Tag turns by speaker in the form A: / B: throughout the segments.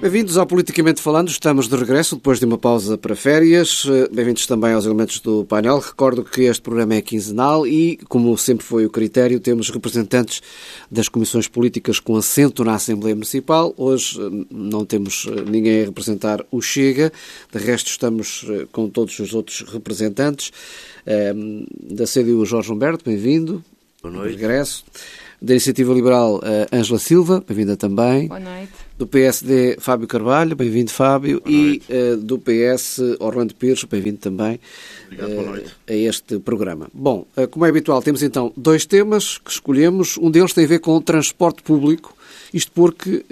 A: Bem-vindos ao Politicamente Falando. Estamos de regresso depois de uma pausa para férias. Bem-vindos também aos elementos do painel. Recordo que este programa é quinzenal e, como sempre foi o critério, temos representantes das comissões políticas com assento na Assembleia Municipal. Hoje não temos ninguém a representar o Chega. De resto, estamos com todos os outros representantes. Da CDU, Jorge Humberto, bem-vindo.
B: Boa noite.
A: Regresso. Da Iniciativa Liberal, Ângela Silva, bem-vinda também.
C: Boa noite.
A: Do PSD, Fábio Carvalho, bem-vindo, Fábio. E do PS, Orlando Pires, bem-vindo também.
B: Obrigado, boa noite.
A: A este programa. Bom, como é habitual, temos então dois temas que escolhemos. Um deles tem a ver com o transporte público, isto porque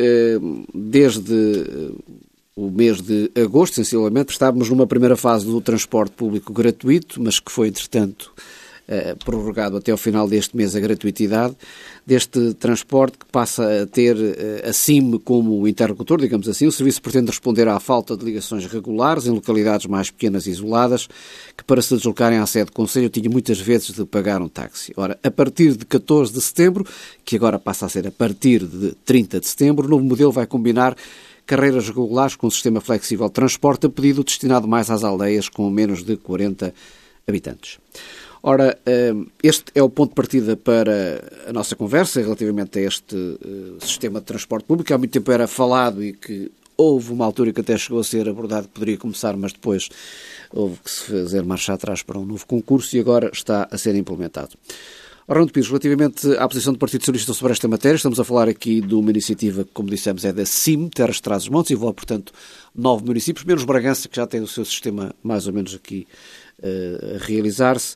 A: desde o mês de agosto, sensivelmente, estávamos numa primeira fase do transporte público gratuito, mas que foi, entretanto, prorrogado até ao final deste mês a gratuitidade deste transporte, que passa a ter a SIM como interlocutor, digamos assim. O serviço pretende responder à falta de ligações regulares em localidades mais pequenas e isoladas, que para se deslocarem à sede do Conselho tinham muitas vezes de pagar um táxi. Ora, a partir de 14 de setembro, que agora passa a ser a partir de 30 de setembro, o novo modelo vai combinar carreiras regulares com um sistema flexível de transporte a pedido destinado mais às aldeias com menos de 40 habitantes. Ora, este é o ponto de partida para a nossa conversa relativamente a este sistema de transporte público. Há muito tempo era falado e que houve uma altura que até chegou a ser abordado, que poderia começar, mas depois houve que se fazer marcha atrás para um novo concurso e agora está a ser implementado. Orlando Pires, relativamente à posição do Partido Socialista sobre esta matéria, estamos a falar aqui de uma iniciativa que, como dissemos, é da SIM, Terras de Trás-os-Montes, envolve, portanto, 9 municípios, menos Bragança, que já tem o seu sistema mais ou menos aqui a realizar-se.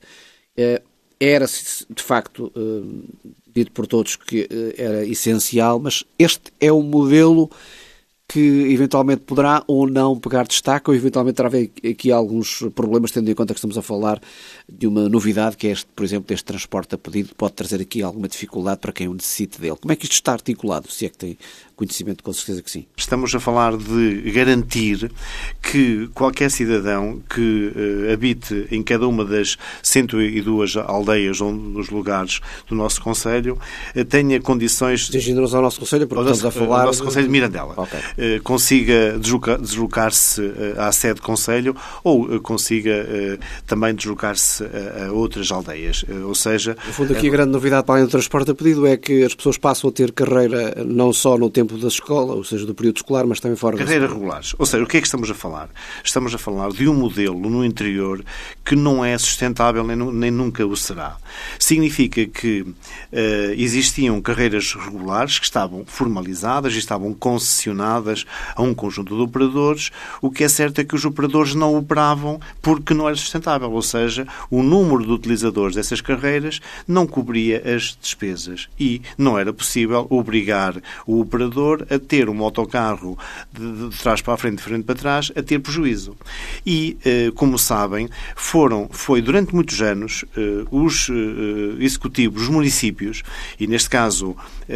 A: Era, de facto, dito por todos que era essencial, mas este é um modelo que eventualmente poderá ou não pegar destaque, ou eventualmente terá aqui alguns problemas, tendo em conta que estamos a falar de uma novidade, que é este, por exemplo, este transporte a pedido, pode trazer aqui alguma dificuldade para quem o necessite dele. Como é que isto está articulado, se é que tem conhecimento? Com certeza que sim.
B: Estamos a falar de garantir que qualquer cidadão que habite em cada uma das 102 aldeias ou dos lugares do nosso Conselho tenha condições...
A: Dirigindo-nos ao nosso Conselho, porque estamos a falar...
B: Ao nosso Conselho de Mirandela.
A: Okay.
B: Consiga deslocar-se à sede do Conselho ou consiga também deslocar-se a outras aldeias. Ou seja...
A: No fundo, aqui a grande novidade para além do transporte a pedido é que as pessoas passam a ter carreira não só no tempo da escola, ou seja, do período escolar, mas também fora da escola.
B: Carreiras regulares. Ou seja, o que é que estamos a falar? Estamos a falar de um modelo no interior que não é sustentável nem nunca o será. Significa que existiam carreiras regulares que estavam formalizadas e estavam concessionadas a um conjunto de operadores. O que é certo é que os operadores não operavam porque não era sustentável, ou seja, o número de utilizadores dessas carreiras não cobria as despesas e não era possível obrigar o operador a ter um autocarro de trás para a frente, de frente para trás, a ter prejuízo. E, como sabem, foi durante muitos anos os executivos, os municípios, e neste caso...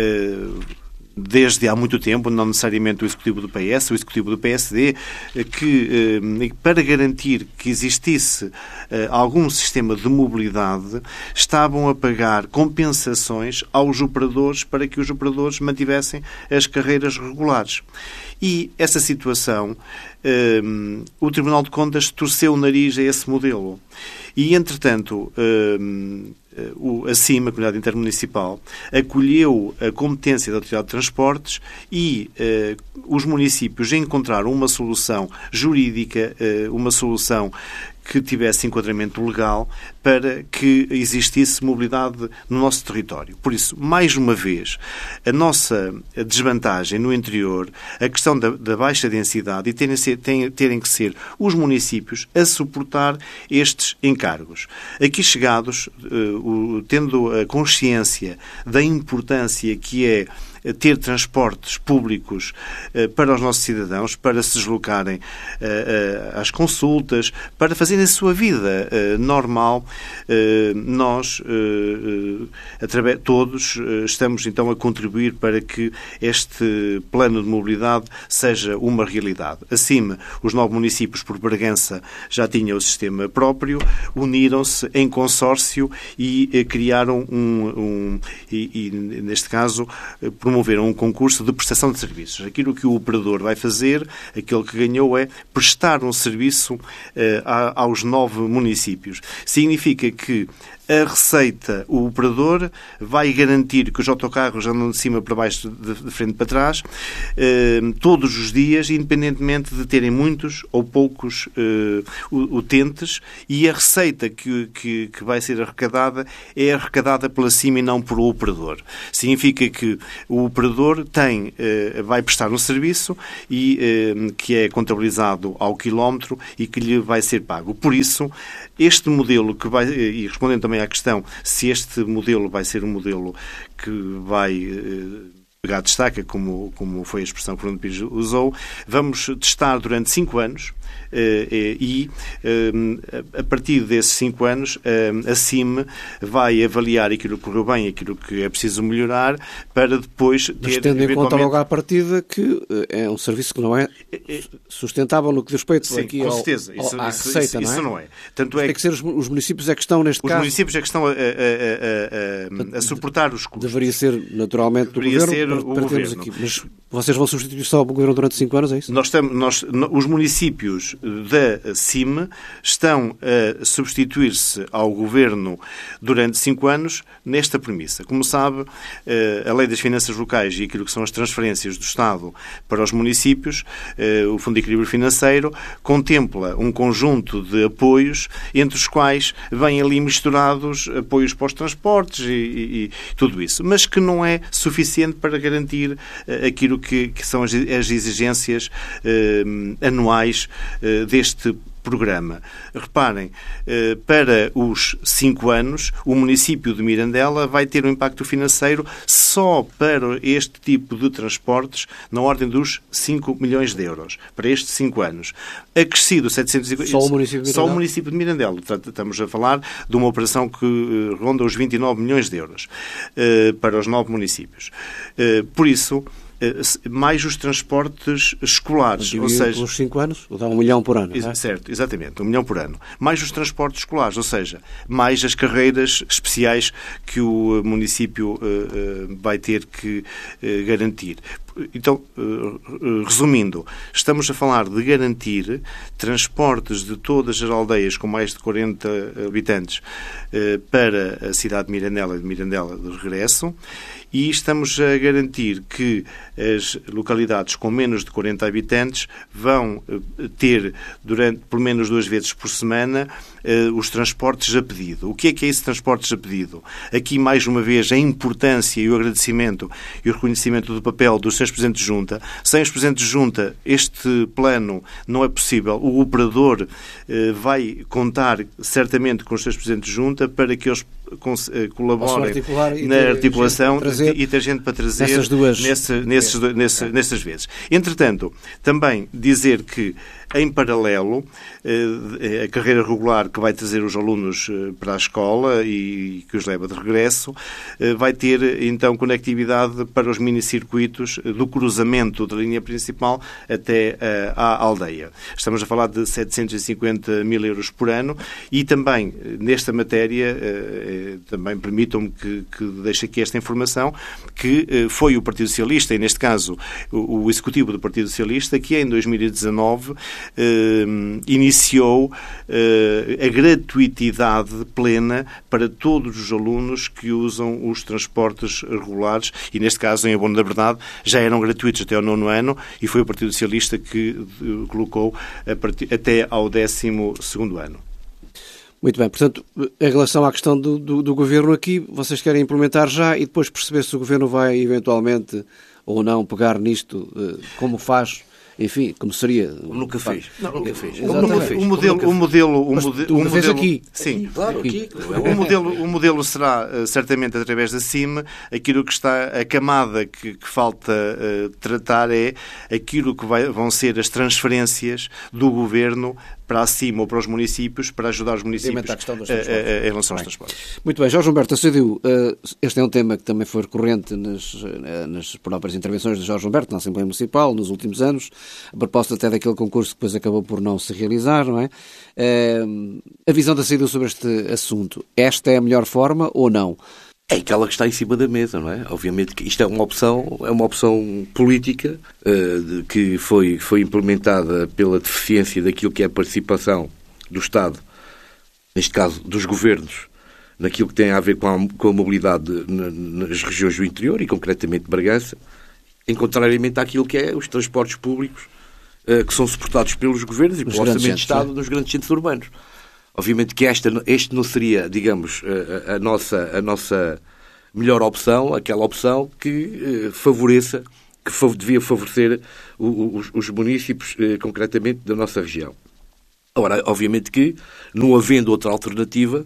B: desde há muito tempo, não necessariamente o Executivo do PS, o Executivo do PSD, que para garantir que existisse algum sistema de mobilidade, estavam a pagar compensações aos operadores para que os operadores mantivessem as carreiras regulares. E essa situação, o Tribunal de Contas torceu o nariz a esse modelo. E, entretanto, a CIM, a Comunidade Intermunicipal, acolheu a competência da Autoridade de Transportes e os municípios encontraram uma solução jurídica, uma solução que tivesse enquadramento legal para que existisse mobilidade no nosso território. Por isso, mais uma vez, a nossa desvantagem no interior, a questão da baixa densidade e terem que ser os municípios a suportar estes encargos. Aqui chegados, tendo a consciência da importância que é ter transportes públicos para os nossos cidadãos, para se deslocarem às consultas, para fazerem a sua vida normal, nós, todos, estamos então a contribuir para que este plano de mobilidade seja uma realidade. Acima, os 9 municípios, por Bragança, já tinham o sistema próprio, uniram-se em consórcio e criaram neste caso, por promoveram um concurso de prestação de serviços. Aquilo que o operador vai fazer, aquele que ganhou, é prestar um serviço aos 9 municípios. Significa que a receita, o operador vai garantir que os autocarros andam de cima para baixo, de frente para trás, todos os dias, independentemente de terem muitos ou poucos utentes, e a receita que vai ser arrecadada é arrecadada pela CIM e não pelo operador. Significa que o operador vai prestar um serviço que é contabilizado ao quilómetro e que lhe vai ser pago. Por isso, este modelo e respondendo também à questão se este modelo vai ser um modelo que vai pegar destaca, como foi a expressão que o Fernando Pires usou, vamos testar durante 5 anos e a partir desses 5 anos a CIM vai avaliar aquilo que correu bem, aquilo que é preciso melhorar, para depois ter...
A: Mas tendo em conta logo à partida que é um serviço que não é sustentável no que diz respeito
B: sim,
A: aqui
B: com certeza.
A: à receita, não é?
B: Isso não é. Tanto é
A: tem que ser os municípios é que estão neste caso...
B: Os municípios é que estão a suportar os custos.
A: Deveria ser naturalmente o governo. Aqui. Mas vocês vão substituir só o governo durante 5 anos, é isso?
B: Os municípios da CIM estão a substituir-se ao governo durante 5 anos nesta premissa. Como sabe, a Lei das Finanças Locais e aquilo que são as transferências do Estado para os municípios, o Fundo de Equilíbrio Financeiro, contempla um conjunto de apoios, entre os quais vêm ali misturados apoios para os transportes e tudo isso, mas que não é suficiente para garantir aquilo que são as exigências anuais deste programa. Reparem, para os 5 anos, o município de Mirandela vai ter um impacto financeiro só para este tipo de transportes na ordem dos 5 milhões de euros. Para estes 5 anos. Acrescido 750...
A: Só o município de Mirandela?
B: Só o município de Mirandela. Estamos a falar de uma operação que ronda os 29 milhões de euros para os 9 municípios. Por isso, mais os transportes escolares. Ou seja,
A: pelos 5 anos, dá 1 milhão por ano. Não é?
B: Certo, exatamente, 1 milhão por ano. Mais os transportes escolares, ou seja, mais as carreiras especiais que o município vai ter que garantir. Então, resumindo, estamos a falar de garantir transportes de todas as aldeias com mais de 40 habitantes para a cidade de Mirandela e de Mirandela de regresso, e estamos a garantir que as localidades com menos de 40 habitantes vão ter, pelo menos 2 vezes por semana, os transportes a pedido. O que é esse transportes a pedido? Aqui, mais uma vez, a importância e o agradecimento e o reconhecimento do papel dos seus Presidentes de Junta. Sem os Presidentes de Junta, este plano não é possível. O operador vai contar certamente com os seus Presidentes de Junta para que eles colaborem na articulação e ter gente para trazer nessas vezes. Entretanto, também dizer que, em paralelo, a carreira regular que vai trazer os alunos para a escola e que os leva de regresso vai ter, então, conectividade para os minicircuitos do cruzamento da linha principal até à aldeia. Estamos a falar de 750 mil euros por ano e também, nesta matéria, também permitam-me que deixe aqui esta informação, que foi o Partido Socialista, e neste caso o Executivo do Partido Socialista, que em 2019 iniciou a gratuitidade plena para todos os alunos que usam os transportes regulares e, neste caso, em abono da verdade, já eram gratuitos até ao 9º ano e foi o Partido Socialista que colocou até ao 12º ano.
A: Muito bem, portanto, em relação à questão do Governo aqui, vocês querem implementar já e depois perceber se o Governo vai eventualmente ou não pegar nisto, como faz, enfim, como seria...
C: Como nunca fez. Nunca fez.
B: O modelo
A: aqui.
B: Sim,
C: claro, aqui.
B: O modelo será, certamente, através da CIM. Aquilo que está, a camada que falta tratar é aquilo que vão ser as transferências do Governo para a CIM ou para os municípios, para ajudar os municípios em relação aos transportes.
A: Muito bem, Jorge Humberto Assadiu, este é um tema que também foi recorrente nas próprias intervenções de Jorge Humberto na Assembleia Municipal nos últimos anos, a propósito até daquele concurso que depois acabou por não se realizar, não é? A visão da Assadiu sobre este assunto, esta é a melhor forma ou não?
C: É aquela que está em cima da mesa, não é? Obviamente que isto é uma opção política que foi implementada pela deficiência daquilo que é a participação do Estado, neste caso dos governos, naquilo que tem a ver com a mobilidade nas regiões do interior e concretamente Bragança, em contrariamente àquilo que é os transportes públicos que são suportados pelos governos e pelo Orçamento de Estado nos grandes centros urbanos. Obviamente que este não seria, digamos, a nossa melhor opção, aquela opção que devia favorecer os municípios, concretamente, da nossa região. Ora, obviamente que, não havendo outra alternativa,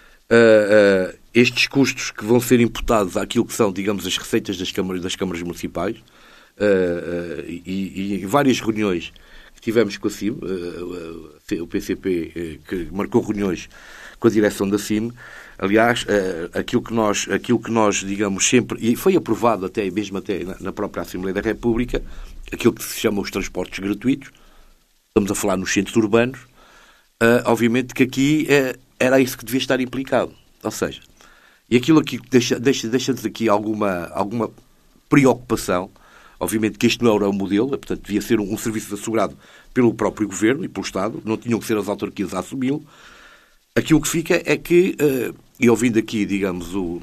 C: estes custos que vão ser imputados àquilo que são, digamos, as receitas das câmaras municipais, e em várias reuniões que tivemos com a CIM, o PCP que marcou reuniões com a direção da CIM, aliás, aquilo que nós digamos sempre, e foi aprovado até na própria Assembleia da República, aquilo que se chama os transportes gratuitos, estamos a falar nos centros urbanos, obviamente que aqui era isso que devia estar implicado, ou seja, e aquilo aqui deixa-nos aqui alguma preocupação. Obviamente que este não era o modelo, portanto, devia ser um serviço assegurado pelo próprio Governo e pelo Estado, não tinham que ser as autarquias a assumi-lo. Aquilo que fica é que, e ouvindo aqui, digamos, o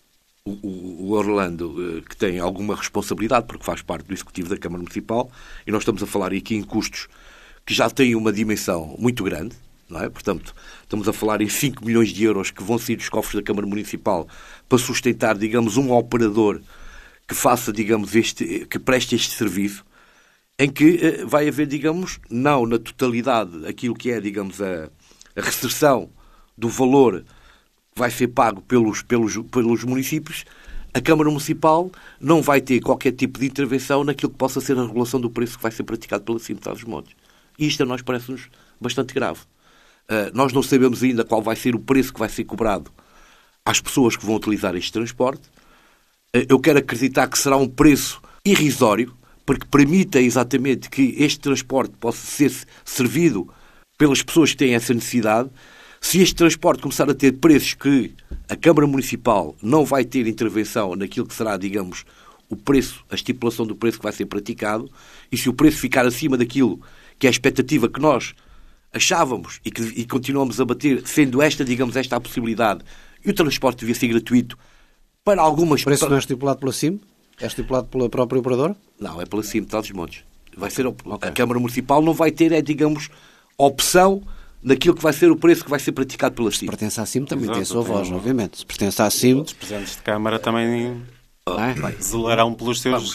C: Orlando, que tem alguma responsabilidade, porque faz parte do Executivo da Câmara Municipal, e nós estamos a falar aqui em custos que já têm uma dimensão muito grande, não é? Portanto, estamos a falar em 5 milhões de euros que vão sair dos cofres da Câmara Municipal para sustentar, digamos, um operador que faça, digamos, que preste este serviço, em que vai haver, digamos, não na totalidade aquilo que é, digamos, a restrição do valor que vai ser pago pelos municípios, a Câmara Municipal não vai ter qualquer tipo de intervenção naquilo que possa ser a regulação do preço que vai ser praticado pela CIM de Trás-os-Montes. E isto a nós parece-nos bastante grave. Nós não sabemos ainda qual vai ser o preço que vai ser cobrado às pessoas que vão utilizar este transporte. Eu quero acreditar que será um preço irrisório, porque permita exatamente que este transporte possa ser servido pelas pessoas que têm essa necessidade. Se este transporte começar a ter preços que a Câmara Municipal não vai ter intervenção naquilo que será, digamos, o preço, a estipulação do preço que vai ser praticado, e se o preço ficar acima daquilo que é a expectativa que nós achávamos e continuamos a bater, sendo esta, digamos, esta a possibilidade, e o transporte devia ser gratuito, para algumas...
A: O preço não é estipulado pela CIM? É estipulado pela própria operadora?
C: Não, é pela CIM de Trás-os-Montes. Vai ser A Câmara Municipal não vai ter, digamos, opção naquilo que vai ser o preço que vai ser praticado pela CIM.
A: Se pertence à CIM também tem a sua voz, obviamente. Se pertence à CIM...
D: Os presidentes de Câmara também zelarão pelos seus...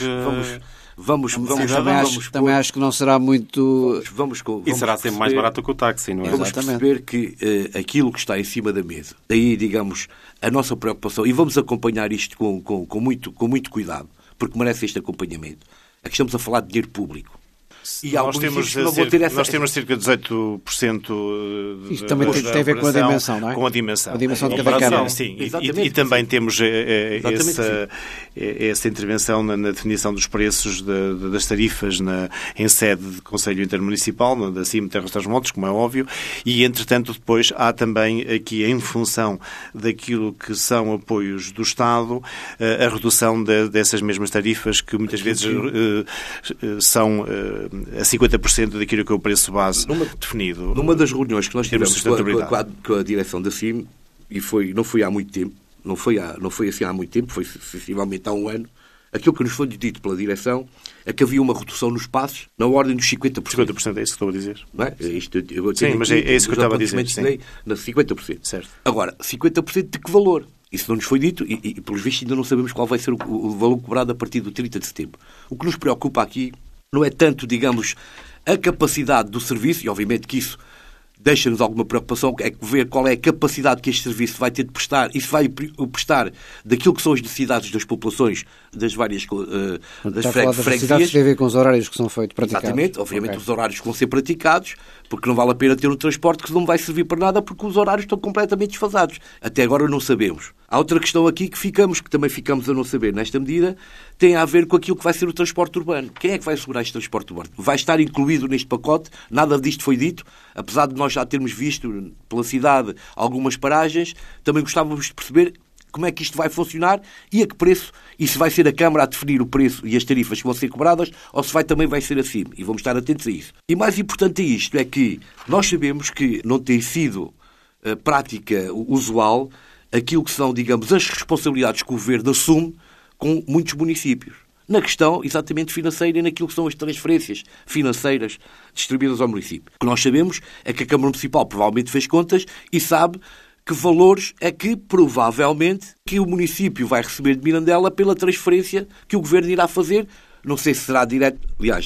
A: Também acho que não será muito...
D: E será sempre mais barato que o táxi, não é?
C: Vamos perceber que aquilo que está em cima da mesa, daí, digamos, a nossa preocupação, e vamos acompanhar isto com muito cuidado, porque merece este acompanhamento, é que estamos a falar de dinheiro público.
B: E nós temos cerca de 18%.
A: Isto também tem a ver com a dimensão, não é?
B: Com a dimensão.
A: A dimensão de cada câmara.
B: Sim, e também temos essa intervenção na definição dos preços das tarifas em sede de Conselho Intermunicipal, da CIM Terras Trás-os-Montes, como é óbvio, e entretanto depois há também aqui, em função daquilo que são apoios do Estado, a redução dessas mesmas tarifas que muitas vezes são a 50% daquilo que é o preço base definido.
C: Numa das reuniões que nós tivemos com a direção da CIM, e não foi há muito tempo, não foi assim há muito tempo, foi sensivelmente há um ano, aquilo que nos foi dito pela direção é que havia uma redução nos passos na ordem dos 50%.
B: 50% é isso que estou a dizer.
C: Não é?
B: Sim, mas é isso que eu estava a dizer. Sim.
C: Na 50%.
B: Certo.
C: Agora, 50% de que valor? Isso não nos foi dito e pelos vistos, ainda não sabemos qual vai ser o valor cobrado a partir do 30 de setembro. O que nos preocupa aqui não é tanto, digamos, a capacidade do serviço, e obviamente que isso deixa-nos alguma preocupação, é ver qual é a capacidade que este serviço vai ter de prestar e se vai prestar daquilo que são as necessidades das populações das várias freguesias.
A: Tem a ver com os horários que são praticados.
C: Exatamente, obviamente os horários que vão ser praticados, porque não vale a pena ter um transporte que não vai servir para nada porque os horários estão completamente desfasados. Até agora não sabemos. Há outra questão aqui que também ficamos a não saber nesta medida, tem a ver com aquilo que vai ser o transporte urbano. Quem é que vai assegurar este transporte urbano? Vai estar incluído neste pacote? Nada disto foi dito, apesar de nós já termos visto pela cidade algumas paragens, também gostávamos de perceber como é que isto vai funcionar e a que preço, e se vai ser a Câmara a definir o preço e as tarifas que vão ser cobradas, ou se também vai ser assim. E vamos estar atentos a isso. E mais importante a isto é que nós sabemos que não tem sido prática usual aquilo que são, digamos, as responsabilidades que o Governo assume com muitos municípios. Na questão, exatamente, financeira e naquilo que são as transferências financeiras distribuídas ao município. O que nós sabemos é que a Câmara Municipal provavelmente fez contas e sabe que valores é que, provavelmente, que o município vai receber de Mirandela pela transferência que o Governo irá fazer. Não sei se será direto, aliás,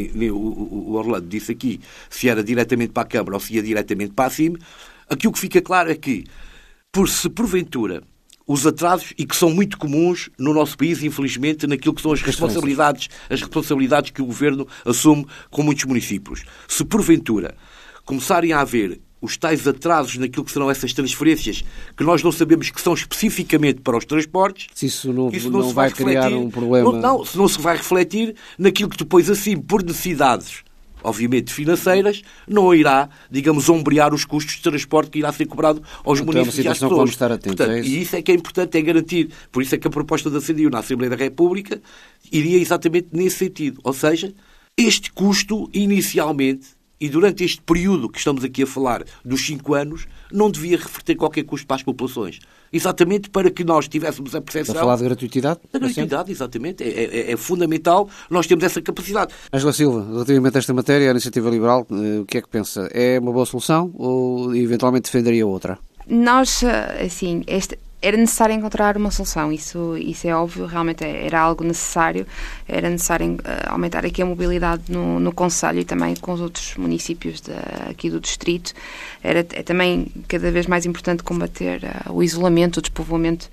C: o Orlando disse aqui se era diretamente para a Câmara ou se ia diretamente para a CIM. Aqui o que fica claro é que, se porventura os atrasos, e que são muito comuns no nosso país, infelizmente, naquilo que são as responsabilidades que o Governo assume com muitos municípios. Se porventura começarem a haver os tais atrasos naquilo que serão essas transferências, que nós não sabemos que são especificamente para os transportes,
A: se isso não vai criar um problema...
C: Se não se vai refletir naquilo que depois, assim, por necessidades, obviamente financeiras, não irá, digamos, ombrear os custos de transporte que irá ser cobrado aos municípios e às pessoas. Portanto, e isso é que é importante, é garantir. Por isso é que a proposta da CDU na Assembleia da República iria exatamente nesse sentido. Ou seja, este custo, inicialmente, e durante este período que estamos aqui a falar, dos 5 anos, não devia refletir qualquer custo para as populações. Exatamente para que nós tivéssemos a percepção...
A: A falar de gratuitidade?
C: Da gratuidade, exatamente. É fundamental nós termos essa capacidade.
A: Ângela Silva, relativamente a esta matéria, a Iniciativa Liberal, o que é que pensa? É uma boa solução ou eventualmente defenderia outra?
E: Nós, assim, era necessário encontrar uma solução, isso é óbvio, realmente era algo necessário, era necessário aumentar aqui a mobilidade no concelho e também com os outros municípios aqui do distrito. É também cada vez mais importante combater o isolamento, o despovoamento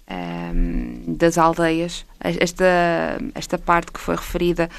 E: das aldeias. Esta parte que foi referida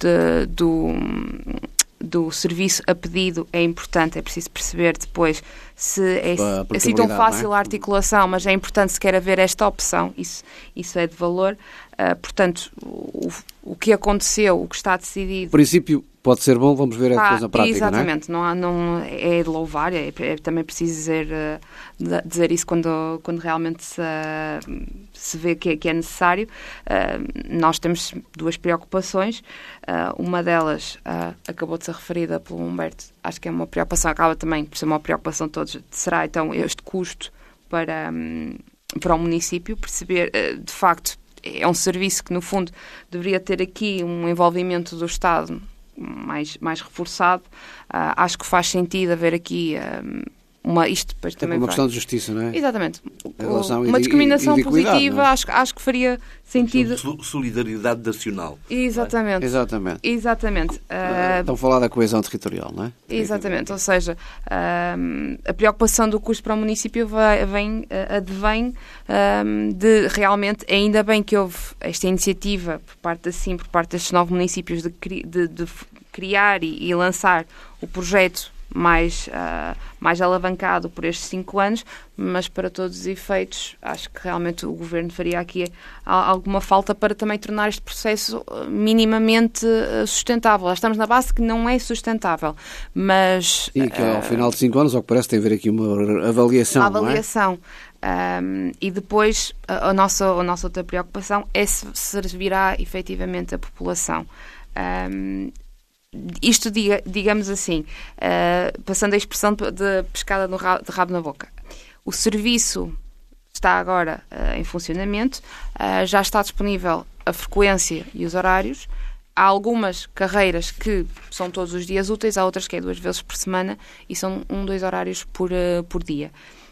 E: do serviço a pedido é importante, é preciso perceber depois se é assim tão fácil a articulação, mas é importante se quer haver esta opção, isso é de valor. Portanto, o que aconteceu, o que está decidido...
A: O princípio pode ser bom, vamos ver depois na prática,
E: exatamente,
A: não é?
E: Não é de louvar, é também preciso dizer isso quando realmente se vê que é necessário. Nós temos 2 preocupações, uma delas acabou de ser referida pelo Humberto, acho que é uma preocupação, acaba também por ser uma preocupação de todos, será então este custo para o município, perceber, de facto, é um serviço que, no fundo, deveria ter aqui um envolvimento do Estado mais reforçado. Acho que faz sentido haver aqui isto depois também
A: uma questão de justiça, não é?
E: Exatamente. Uma discriminação positiva, acho que faria sentido.
C: Solidariedade nacional.
E: Exatamente.
A: Estão a falar da coesão territorial, não é?
E: Exatamente. Ou seja, a preocupação do custo para o município advém de realmente, ainda bem que houve esta iniciativa por parte destes 9 municípios de criar e lançar o projeto mais alavancado por estes 5 anos, mas para todos os efeitos acho que realmente o Governo faria aqui alguma falta para também tornar este processo minimamente sustentável. Já estamos na base que não é sustentável, mas...
A: E que ao final de 5 anos, ao que parece, tem a ver aqui uma avaliação,
E: não é? E depois a nossa outra preocupação é se servirá efetivamente a população. Isto, digamos assim, passando a expressão de pescada de rabo na boca. O serviço está agora em funcionamento, já está disponível a frequência e os horários. Há algumas carreiras que são todos os dias úteis, há outras que é 2 vezes por semana e são 2 horários por dia.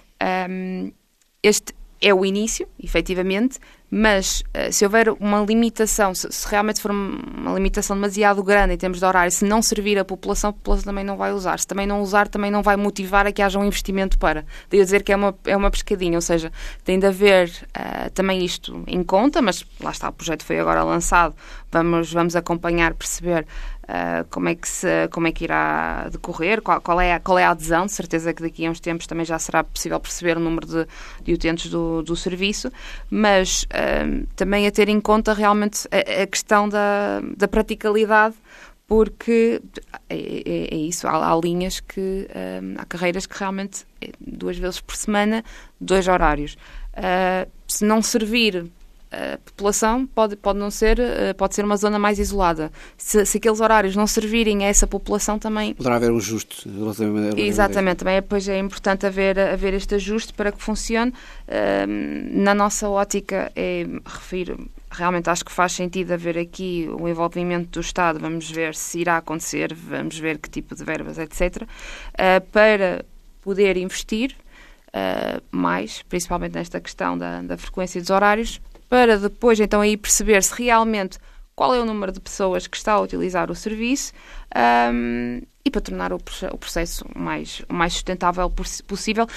E: Este é o início, efetivamente, mas se houver uma limitação, se realmente for uma limitação demasiado grande em termos de horário, se não servir a população também não vai usar. Se também não usar, também não vai motivar a que haja um investimento para. Daí a dizer que é uma pescadinha, ou seja, tem de haver também isto em conta, mas lá está, o projeto foi agora lançado, vamos acompanhar, perceber como é que irá decorrer, qual é a adesão. De certeza que daqui a uns tempos também já será possível perceber o número de utentes do serviço, mas também a ter em conta realmente a questão da praticabilidade, porque é isso, há linhas que há carreiras que realmente 2 vezes por semana, 2 horários. se não servir a população, pode ser uma zona mais isolada. Se aqueles horários não servirem a essa população, também...
A: Poderá haver um ajuste.
E: Exatamente, também depois é importante haver este ajuste para que funcione. Na nossa ótica, realmente acho que faz sentido haver aqui o envolvimento do Estado, vamos ver se irá acontecer, vamos ver que tipo de verbas, etc., para poder investir mais, principalmente nesta questão da frequência dos horários, para depois então aí perceber se realmente qual é o número de pessoas que está a utilizar o serviço e para tornar o processo o mais sustentável possível,